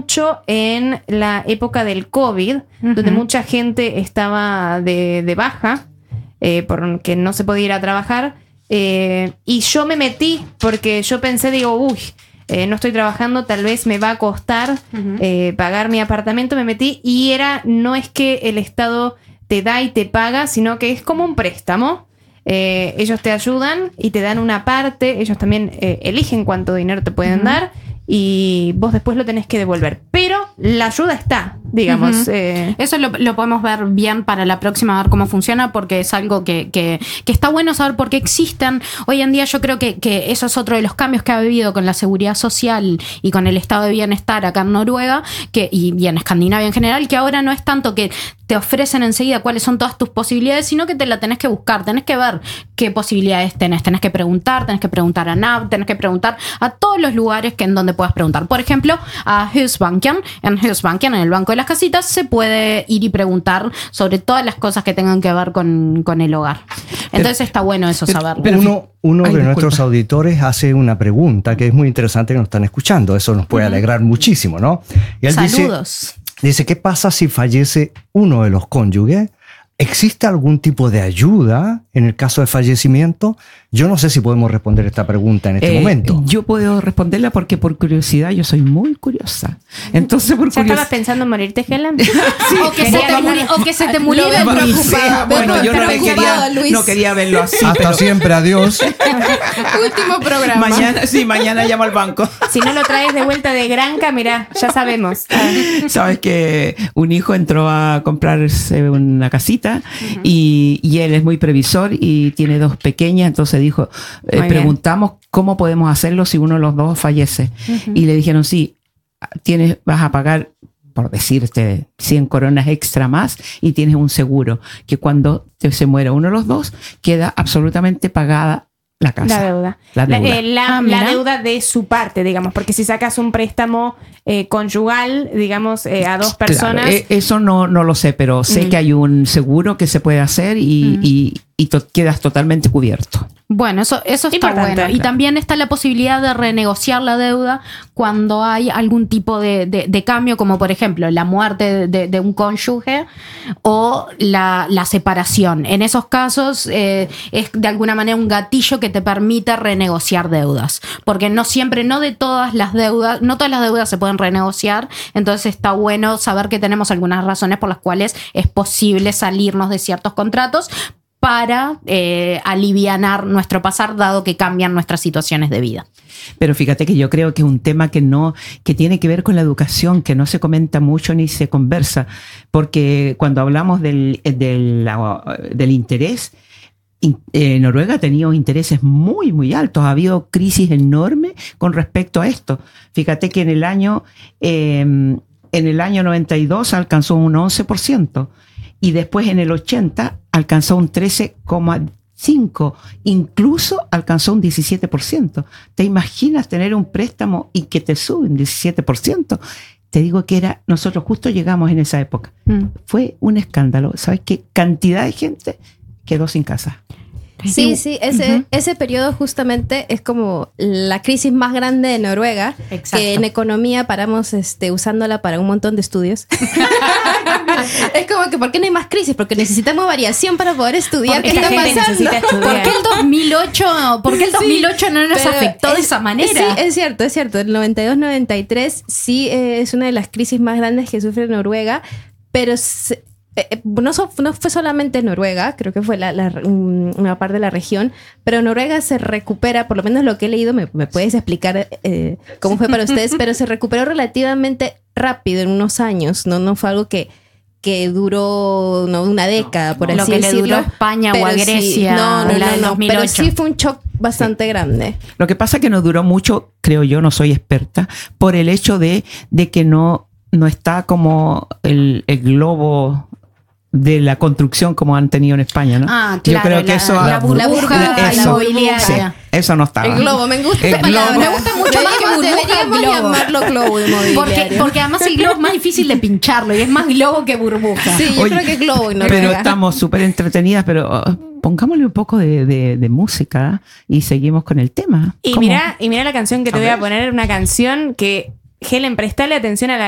mucho en la época del COVID, donde mucha gente estaba de baja, porque no se podía ir a trabajar. Y yo me metí porque yo pensé, digo, no estoy trabajando, tal vez me va a costar pagar mi apartamento. Me metí y no es que el Estado te da y te paga, sino que es como un préstamo. Ellos te ayudan y te dan una parte, ellos también eligen cuánto dinero te pueden dar y vos después lo tenés que devolver. Pero la ayuda está, digamos. Eso lo podemos ver bien para la próxima, a ver cómo funciona, porque es algo que está bueno saber por qué existen. Hoy en día yo creo que eso es otro de los cambios que ha habido con la seguridad social y con el estado de bienestar acá en Noruega y en Escandinavia en general, que ahora no es tanto que te ofrecen enseguida cuáles son todas tus posibilidades, sino que te la tenés que buscar, tenés que ver qué posibilidades tenés que preguntar a NAV, tenés que preguntar a todos los lugares en donde puedas preguntar. Por ejemplo, a Husbanken, en el Banco de las Casitas, se puede ir y preguntar sobre todas las cosas que tengan que ver con el hogar. Entonces está bueno eso saberlo. Pero uno de nuestros auditores hace una pregunta que es muy interesante, que nos están escuchando. Eso nos puede alegrar muchísimo, ¿no? Y él Saludos. Dice, ¿qué pasa si fallece uno de los cónyuges? ¿Existe algún tipo de ayuda en el caso de fallecimiento? Yo no sé si podemos responder esta pregunta en este momento. Yo puedo responderla porque por curiosidad, yo soy muy curiosa. Entonces, por ¿Ya estabas pensando en morirte, Helen? Sí, o que se te muriera Luis. Bueno, yo no quería verlo así. Hasta siempre, adiós. Último programa. Mañana llamo al banco. Si no lo traes de vuelta de Granca, mirá, ya sabemos. Sabes que un hijo entró a comprarse una casita y él es muy previsor y tiene 2 pequeñas, entonces dijo, preguntamos cómo podemos hacerlo si uno de los 2 fallece. Y le dijeron, sí, vas a pagar, por decirte, 100 coronas extra más y tienes un seguro, que cuando se muera uno de los 2, queda absolutamente pagada la casa. La deuda. La deuda de su parte, digamos, porque si sacas un préstamo conyugal, digamos, a 2 personas... Claro, eso no lo sé, pero sé que hay un seguro que se puede hacer y quedas totalmente cubierto. Bueno, eso está bueno. Y también está la posibilidad de renegociar la deuda cuando hay algún tipo de cambio, como por ejemplo la muerte de un cónyuge o la separación. En esos casos es de alguna manera un gatillo que te permite renegociar deudas. Porque no todas las deudas se pueden renegociar. Entonces está bueno saber que tenemos algunas razones por las cuales es posible salirnos de ciertos contratos para alivianar nuestro pasar, dado que cambian nuestras situaciones de vida. Pero fíjate que yo creo que es un tema que tiene que ver con la educación, que no se comenta mucho ni se conversa, porque cuando hablamos del interés, Noruega ha tenido intereses muy, muy altos. Ha habido crisis enormes con respecto a esto. Fíjate que en el año 92 alcanzó un 11%. Y después en el 80 alcanzó un 13,5%, incluso alcanzó un 17%. ¿Te imaginas tener un préstamo y que te suben 17%? Te digo que nosotros justo llegamos en esa época. Fue un escándalo. ¿Sabes qué cantidad de gente quedó sin casa? Sí, ese periodo justamente es como la crisis más grande de Noruega. Exacto. Que en economía paramos usándola para un montón de estudios. Es como que ¿por qué no hay más crisis? Porque necesitamos variación para poder estudiar. ¿Qué está pasando? ¿Por qué el 2008 no nos afectó de esa manera? Sí, es cierto. El 92-93 sí es una de las crisis más grandes que sufre Noruega, pero no fue solamente Noruega, creo que fue una parte de la región, pero Noruega se recupera, por lo menos lo que he leído, me puedes explicar cómo fue para ustedes, pero se recuperó relativamente rápido, en unos años, no fue algo que duró una década, por así decirlo. Lo que le duró a España o a Grecia. No, pero sí fue un shock bastante grande. Lo que pasa es que no duró mucho, creo yo, no soy experta, por el hecho de que no está como el globo de la construcción como han tenido en España, ¿no? Ah, claro. Yo creo que la burbuja inmobiliaria. Sí, eso no estaba. El globo, me gusta esa palabra. Me gusta mucho más que burbuja. Deberíamos llamarlo globo inmobiliario. Porque además el globo es más difícil de pincharlo y es más globo que burbuja. Sí, yo creo que es globo y no. Pero estamos súper entretenidas, pero pongámosle un poco de música y seguimos con el tema. Y mira la canción que te voy a poner, una canción que, Helen, prestale atención a la